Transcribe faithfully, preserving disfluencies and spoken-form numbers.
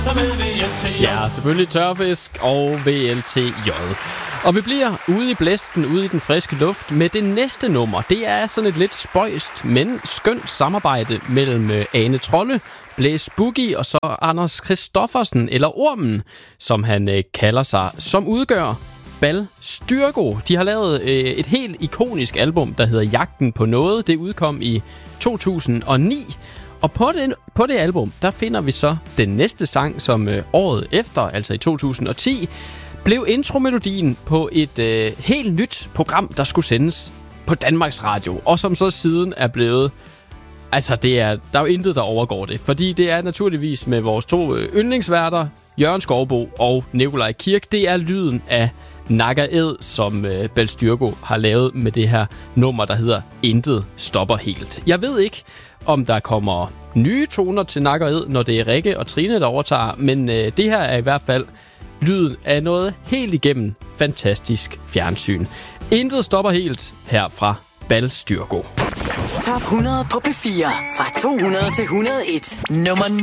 Ja, selvfølgelig tørfisk og V L T J. Og vi bliver ude i blæsten, ude i den friske luft med det næste nummer. Det er sådan et lidt spøjst, men skønt samarbejde mellem Ane Trolle, Blæs Boogie og så Anders Christoffersen, eller Ormen, som han øh, kalder sig, som udgør Bal Styrgo. De har lavet øh, et helt ikonisk album, der hedder Jagten på noget. Det udkom i to tusind og ni. Og på, den, på det album, der finder vi så den næste sang, som øh, året efter, altså i to tusind og ti, blev intromelodien på et øh, helt nyt program, der skulle sendes på Danmarks Radio, og som så siden er blevet... Altså, det er, der er jo intet, der overgår det, fordi det er naturligvis med vores to øh, yndlingsværter, Jørgen Skovbo og Nikolaj Kirk. Det er lyden af Nakker Æd, som øh, Bal Styrgo har lavet med det her nummer, der hedder Intet Stopper Helt. Jeg ved ikke, om der kommer nye toner til Nakker Æd, når det er Rikke og Trine, der overtager, men øh, det her er i hvert fald lyden af noget helt igennem fantastisk fjernsyn. Intet Stopper Helt her fra Bal Styrgo. Top hundrede på P fire fra to hundrede til et hundrede og en. Nummer